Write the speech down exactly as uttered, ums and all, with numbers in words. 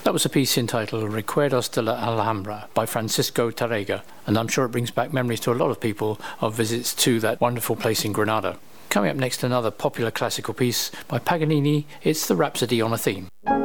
That was a piece entitled Recuerdos de la Alhambra by Francisco Tarrega, and I'm sure it brings back memories to a lot of people of visits to that wonderful place in Granada. Coming up next, another popular classical piece by Paganini. It's the Rhapsody on a Theme.